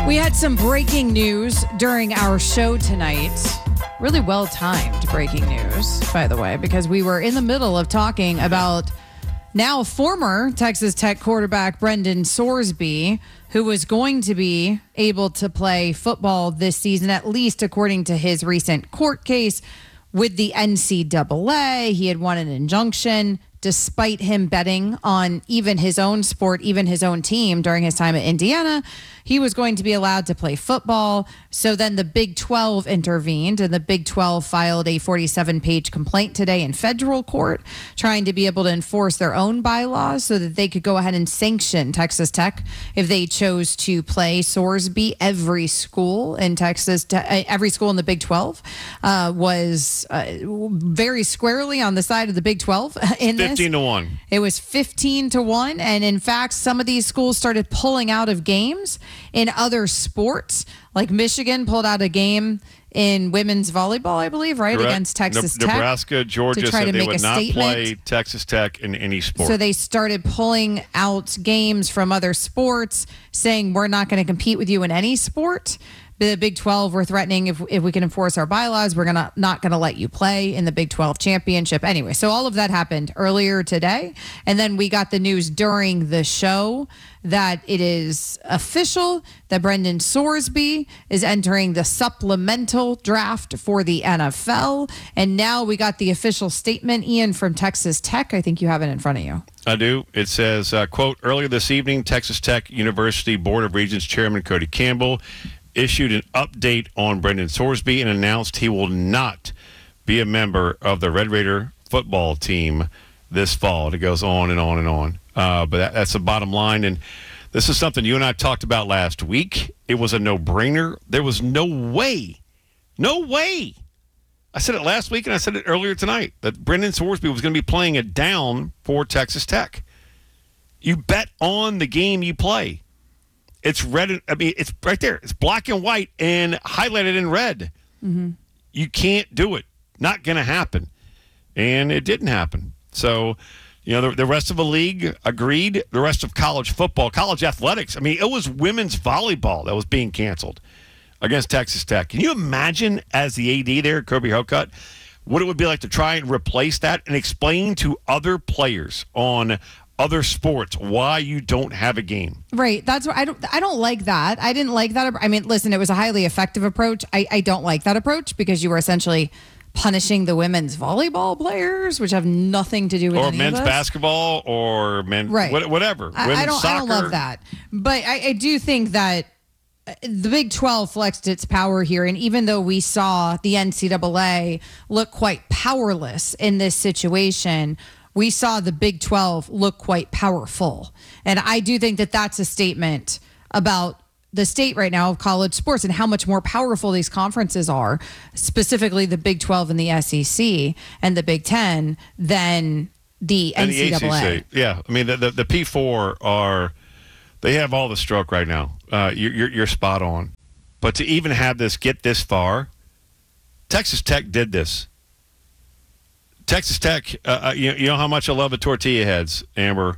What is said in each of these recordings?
We had some breaking news during our show tonight. Really well-timed breaking news, by the way, because we were in the middle of talking about now former Texas Tech quarterback Brendan Sorsby, who was going to be able to play football this season, at least according to his recent court case with the NCAA. He had won an injunction despite him betting on even his own sport, even his own team during his time at Indiana. He was going to be allowed to play football. So then the Big 12 intervened, and the Big 12 filed a 47-page complaint today in federal court, trying to be able to enforce their own bylaws so that they could go ahead and sanction Texas Tech if they chose to play Sorsby. Every school in Texas, every school in the Big 12 was very squarely on the side of the Big 12 in this. 15-1. It was 15-1. And in fact, some of these schools started pulling out of games in other sports. Like Michigan pulled out a game in women's volleyball, I believe, right? Correct. Against Texas Tech. Nebraska, Georgia said they would not play Texas Tech in any sport. So they started pulling out games from other sports, saying we're not going to compete with you in any sport. The Big 12 were threatening if we can enforce our bylaws, we're not going to let you play in the Big 12 championship. Anyway, so all of that happened earlier today. And then we got the news during the show that it is official that Brendan Sorsby is entering the supplemental draft for the NFL. And now we got the official statement, Ian, from Texas Tech. I think you have it in front of you. I do. It says, quote, earlier this evening, Texas Tech University Board of Regents Chairman Cody Campbell issued an update on Brendan Sorsby and announced he will not be a member of the Red Raider football team this fall. It goes on and on and on. But that's the bottom line. And this is something you and I talked about last week. It was a no-brainer. There was no way. I said it last week and I said it earlier tonight that Brendan Sorsby was going to be playing a down for Texas Tech. You bet on the game you play. It's red. I mean, it's right there. It's black and white and highlighted in red. Mm-hmm. You can't do it. Not going to happen. And it didn't happen. So, the rest of the league agreed. The rest of college football, college athletics. I mean, it was women's volleyball that was being canceled against Texas Tech. Can you imagine, as the AD there, Kirby Hocutt, what it would be like to try and replace that and explain to other players on other sports why you don't have a game? Right. That's what I don't like that. I didn't like that. I mean, listen, it was a highly effective approach. I don't like that approach because you were essentially punishing the women's volleyball players, which have nothing to do with any men's of this. Basketball or men's whatever. I don't love that. But I do think that the Big 12 flexed its power here. And even though we saw the NCAA look quite powerless in this situation, we saw the Big 12 look quite powerful. And I do think that that's a statement about the state right now of college sports and how much more powerful these conferences are, specifically the Big 12 and the SEC and the Big 10 than the NCAA. And the ACC. Yeah. I mean, the P4 they have all the stroke right now. You're spot on. But to even have this get this far, Texas Tech did this. Texas Tech, you know how much I love the tortilla heads, Amber.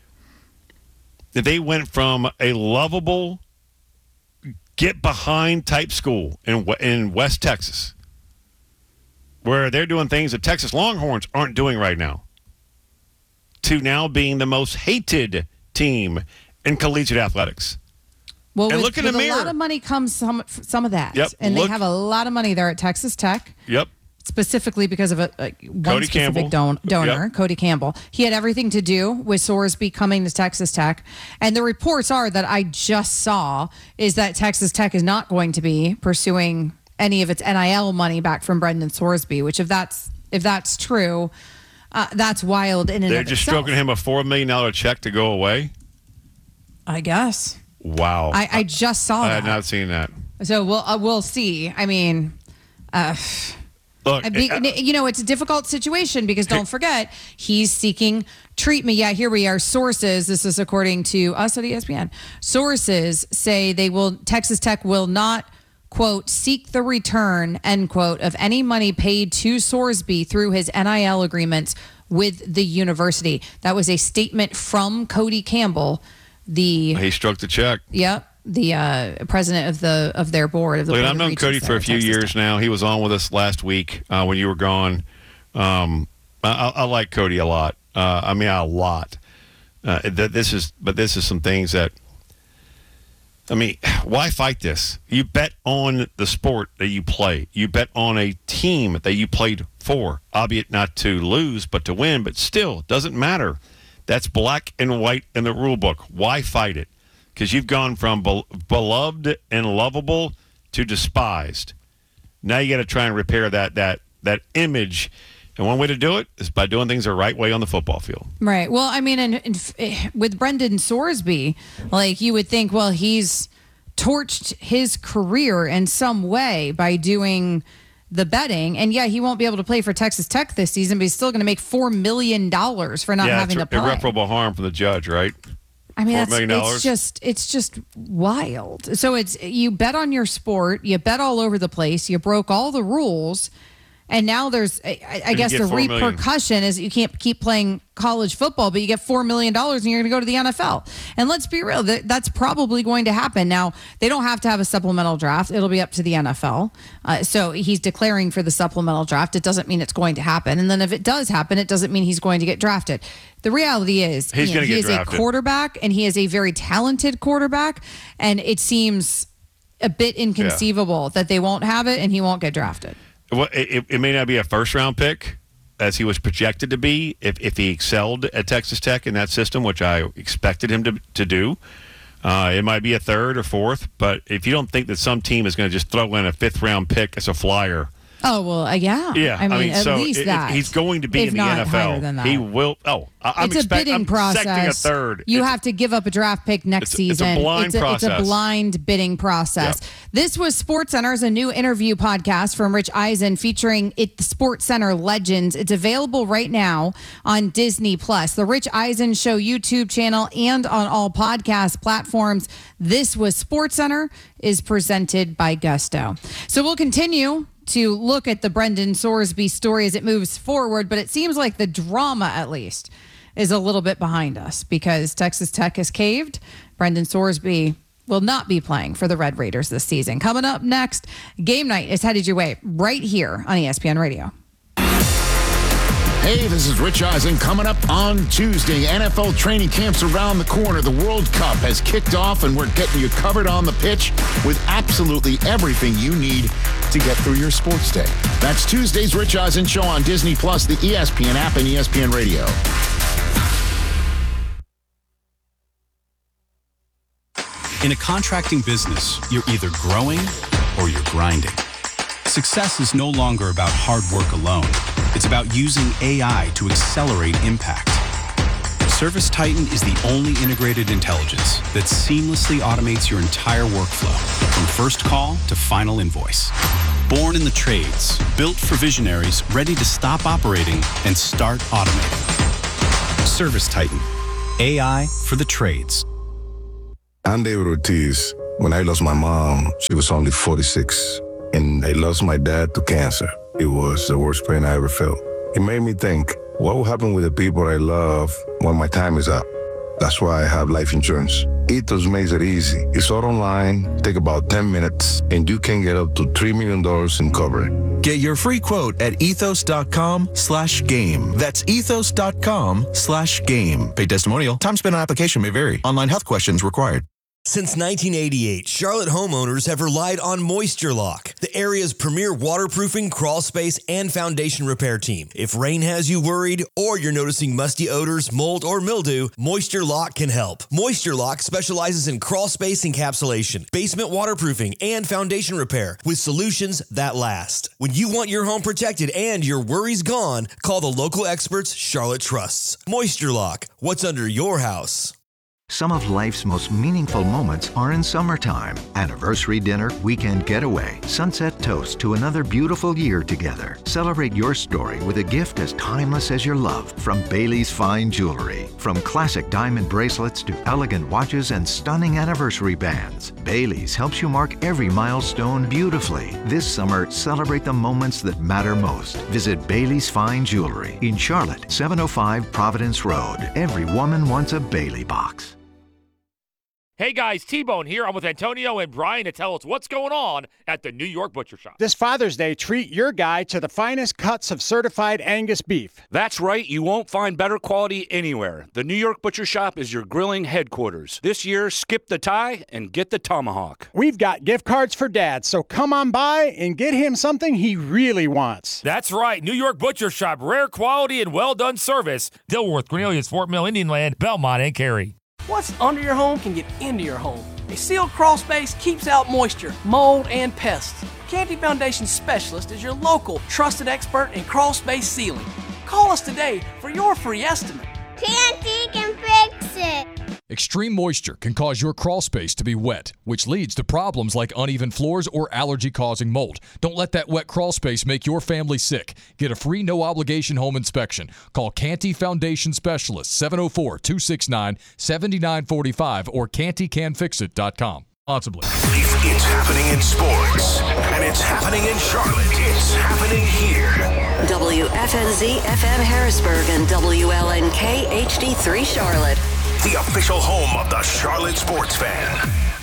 They went from a lovable, get-behind type school in West Texas, where they're doing things that Texas Longhorns aren't doing right now, to now being the most hated team in collegiate athletics. Well, and with look in the mirror. A lot of money comes some of that. Yep. And they have a lot of money there at Texas Tech. Yep. Specifically because of one specific donor, Yep. Cody Campbell. He had everything to do with Sorsby coming to Texas Tech. And the reports are that I just saw is that Texas Tech is not going to be pursuing any of its NIL money back from Brendan Sorsby, which if that's true, that's wild in and of itself. They're just stroking him a $4 million check to go away? I guess. Wow. I just saw that. I had not seen that. So we'll see. I mean... Look, it's a difficult situation because don't forget, he's seeking treatment. Yeah, here we are. Sources, this is according to us at ESPN. Sources say Texas Tech will not, quote, seek the return, end quote, of any money paid to Sorsby through his NIL agreements with the university. That was a statement from Cody Campbell. He struck the check. Yep. the president of their board of the. Look, Board I've of known Regents Cody there for a at few Texas years Tech. now. He was on with us last week when you were gone. I like Cody a lot. I mean, a lot. This is some things that. I mean, why fight this? You bet on the sport that you play. You bet on a team that you played for, albeit not to lose, but to win. But still, it doesn't matter. That's black and white in the rule book. Why fight it? Because you've gone from beloved and lovable to despised. Now you got to try and repair that image. And one way to do it is by doing things the right way on the football field. Right. Well, I mean, and with Brendan Sorsby, like you would think, well, he's torched his career in some way by doing the betting. And yeah, he won't be able to play for Texas Tech this season, but he's still going to make $4 million for not having to play. Irreparable harm from the judge, right? I mean, $4 million? it's just wild. So you bet on your sport, you bet all over the place, you broke all the rules. And now there's, I guess the repercussion is you can't keep playing college football, but you get $4 million and you're going to go to the NFL. And let's be real, that's probably going to happen. Now, they don't have to have a supplemental draft. It'll be up to the NFL. So he's declaring for the supplemental draft. It doesn't mean it's going to happen. And then if it does happen, it doesn't mean he's going to get drafted. The reality is he is a quarterback, and he is a very talented quarterback. And it seems a bit inconceivable that they won't have it and he won't get drafted. Well, it may not be a first-round pick, as he was projected to be, if he excelled at Texas Tech in that system, which I expected him to do. It might be a third or fourth, but if you don't think that some team is going to just throw in a fifth-round pick as a flyer. Oh, well, yeah. Yeah, I mean at so least that. He's going to be in the NFL. Higher than that. He will. I'm it's a bidding process. Expecting a third. You have to give up a draft pick next season. It's a blind process. It's a blind bidding process. Yep. This was SportsCenter's a new interview podcast from Rich Eisen featuring the SportsCenter legends. It's available right now on Disney Plus, the Rich Eisen Show YouTube channel, and on all podcast platforms. This was SportsCenter is presented by Gusto. So we'll continue to look at the Brendan Sorsby story as it moves forward, but it seems like the drama, at least, is a little bit behind us because Texas Tech has caved. Brendan Sorsby will not be playing for the Red Raiders this season. Coming up next, Game Night is headed your way right here on ESPN Radio. Hey, this is Rich Eisen. Coming up on Tuesday, NFL training camps around the corner. The World Cup has kicked off, and we're getting you covered on the pitch with absolutely everything you need to get through your sports day. That's Tuesday's Rich Eisen Show on Disney Plus, the ESPN app, and ESPN Radio. In a contracting business, you're either growing or you're grinding. Success is no longer about hard work alone. It's about using AI to accelerate impact. ServiceTitan is the only integrated intelligence that seamlessly automates your entire workflow, from first call to final invoice. Born in the trades, built for visionaries ready to stop operating and start automating. ServiceTitan, AI for the trades. I'm David Ortiz. When I lost my mom, she was only 46, and I lost my dad to cancer. It was the worst pain I ever felt. It made me think, what will happen with the people I love when my time is up? That's why I have life insurance. Ethos makes it easy. It's all online, take about 10 minutes, and you can get up to $3 million in coverage. Get your free quote at ethos.com/game. That's ethos.com/game. Paid testimonial. Time spent on application may vary. Online health questions required. Since 1988, Charlotte homeowners have relied on Moisture Lock, the area's premier waterproofing, crawl space, and foundation repair team. If rain has you worried or you're noticing musty odors, mold, or mildew, Moisture Lock can help. Moisture Lock specializes in crawl space encapsulation, basement waterproofing, and foundation repair with solutions that last. When you want your home protected and your worries gone, call the local experts Charlotte trusts. Moisture Lock, what's under your house? Some of life's most meaningful moments are in summertime. Anniversary dinner, weekend getaway, sunset toast to another beautiful year together. Celebrate your story with a gift as timeless as your love from Bailey's Fine Jewelry. From classic diamond bracelets to elegant watches and stunning anniversary bands, Bailey's helps you mark every milestone beautifully. This summer, celebrate the moments that matter most. Visit Bailey's Fine Jewelry in Charlotte, 705 Providence Road. Every woman wants a Bailey box. Hey guys, T-Bone here. I'm with Antonio and Brian to tell us what's going on at the New York Butcher Shop. This Father's Day, treat your guy to the finest cuts of certified Angus beef. That's right. You won't find better quality anywhere. The New York Butcher Shop is your grilling headquarters. This year, skip the tie and get the tomahawk. We've got gift cards for Dad, so come on by and get him something he really wants. That's right. New York Butcher Shop. Rare quality and well-done service. Dilworth, Cornelius, Fort Mill, Indian Land, Belmont, and Cary. What's under your home can get into your home. A sealed crawl space keeps out moisture, mold, and pests. Canty Foundation Specialist is your local trusted expert in crawl space sealing. Call us today for your free estimate. Canty can fix it. Extreme moisture can cause your crawl space to be wet, which leads to problems like uneven floors or allergy-causing mold. Don't let that wet crawl space make your family sick. Get a free no-obligation home inspection. Call Canty Foundation Specialist, 704-269-7945 or cantycanfixit.com. Responsibly. It's happening in sports, and it's happening in Charlotte. It's happening here. WFNZ FM Harrisburg and WLNK HD3 Charlotte. The official home of the Charlotte sports fan.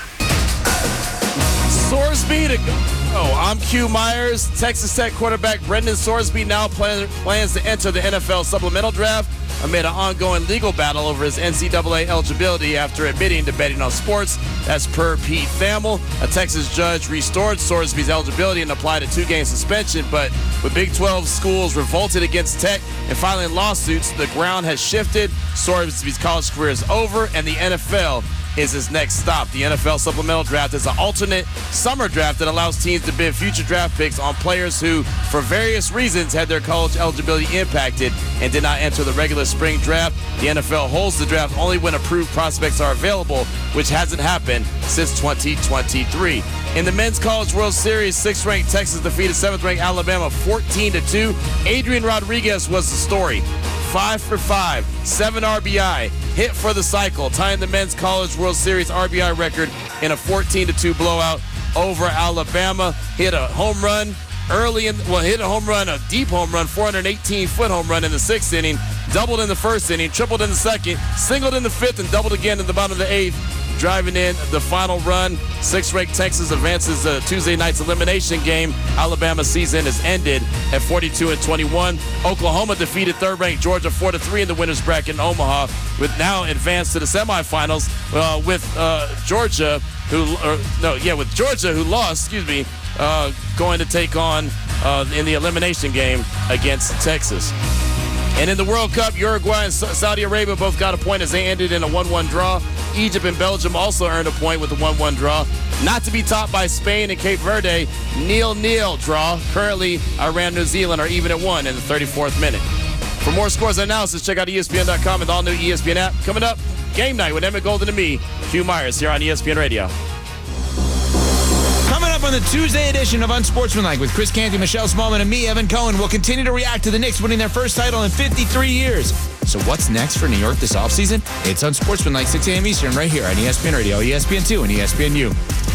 Sorsby to go. I'm Q Myers. Texas Tech quarterback Brendan Sorsby now plans to enter the NFL supplemental draft amid an ongoing legal battle over his NCAA eligibility after admitting to betting on sports. That's per Pete Thamel. A Texas judge restored Sorsby's eligibility and applied a 2-game suspension, but with Big 12 schools revolted against Tech and filing lawsuits, the ground has shifted. Sorsby's college career is over, and the NFL is his next stop. The NFL supplemental draft is an alternate summer draft that allows teams to bid future draft picks on players who, for various reasons, had their college eligibility impacted and did not enter the regular spring draft. The NFL holds the draft only when approved prospects are available, which hasn't happened since 2023. In the Men's College World Series, 6th-ranked Texas defeated 7th-ranked Alabama 14-2. Adrian Rodriguez was the story. 5 for 5, 7 RBI, hit for the cycle, tying the Men's College World Series RBI record in a 14-2 blowout over Alabama. Hit a home run a deep home run, 418-foot home run in the 6th inning, doubled in the 1st inning, tripled in the 2nd, singled in the 5th, and doubled again in the bottom of the 8th. Driving in the final run, 6th-ranked Texas advances Tuesday night's elimination game. Alabama's season is ended at 42-21. Oklahoma defeated 3rd-ranked Georgia 4-3 in the winners bracket in Omaha, with now advanced to the semifinals with Georgia, who lost. Going to take on in the elimination game against Texas. And in the World Cup, Uruguay and Saudi Arabia both got a point as they ended in a 1-1 draw. Egypt and Belgium also earned a point with a 1-1 draw. Not to be topped by Spain and Cape Verde, 0-0 draw. Currently, Iran and New Zealand are even at 1 in the 34th minute. For more scores and analysis, check out ESPN.com and the all-new ESPN app. Coming up, Game Night with Emmett Golden and me, Q Myers, here on ESPN Radio. Coming up on the Tuesday edition of Unsportsmanlike with Chris Canty, Michelle Smallman, and me, Evan Cohen, we'll continue to react to the Knicks winning their first title in 53 years. So what's next for New York this offseason? It's Unsportsmanlike, 6 a.m. Eastern, right here on ESPN Radio, ESPN2, and ESPNU.